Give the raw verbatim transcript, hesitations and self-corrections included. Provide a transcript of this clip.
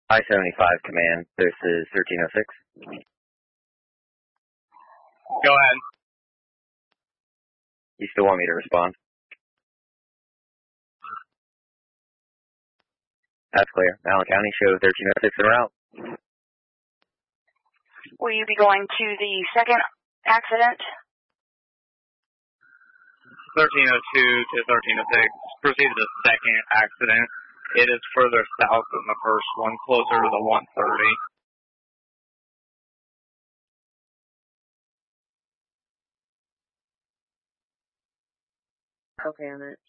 I seventy-five command, this is thirteen oh six. Go ahead. You still want me to respond? That's clear. Allen County, show thirteen oh six en route. Will you be going to the second accident? thirteen oh two to thirteen oh six. Proceed to the second accident. It is further south than the first one, closer to the one thirty. Okay, on it.